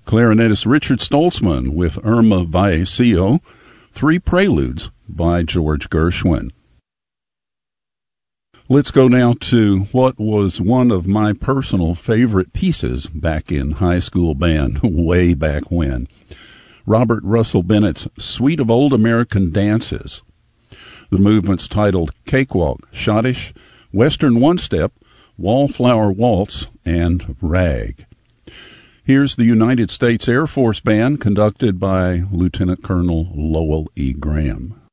Clarinetist Richard Stolzmann with Irma Vallecillo, Three Preludes by George Gershwin. Let's go now to what was one of my personal favorite pieces back in high school band, way back when. Robert Russell Bennett's Suite of Old American Dances. The movement's titled Cakewalk, Schottisch, Western One-Step, Wallflower Waltz, and Rag. Here's the United States Air Force Band conducted by Lieutenant Colonel Lowell E. Graham.